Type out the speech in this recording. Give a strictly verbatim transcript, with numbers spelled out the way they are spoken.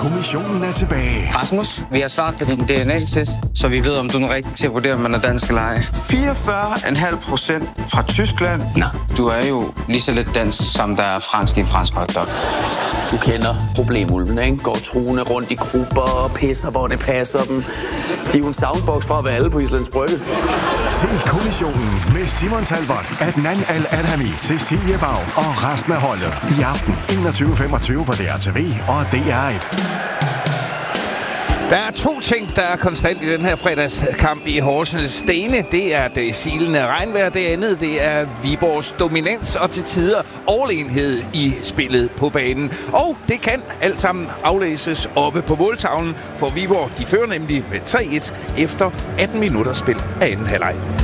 kommissionen er tilbage. Rasmus, vi har svaret på din D N A-test, så vi ved, om du er den rigtige til at vurdere, om man er dansk eller ej. fireogfyrre komma fem procent fra Tyskland. Nå, du er jo lige så lidt dansk, som der er fransk i en fransk hotdog. Du kender problemulvene, ikke? Går truende rundt i grupper og pisser, hvor det passer dem. De er jo en soundbox fra at være alle på Islands Brygge. Se kommissionen med Simon Talbot, Adnan Al-Adhami, Cecilie Bag og resten af holdet i aften enogtyve femogtyve på D R T V og D R et. Der er to ting, der er konstant i den her fredagskamp i Horsens. Det ene, det er det silende regnvejr. Det andet, det er Viborgs dominans og til tider overlegenhed i spillet på banen. Og det kan alt sammen aflæses oppe på måltavlen, for Viborg de fører nemlig med tre et efter atten minutter spil af anden halvleg.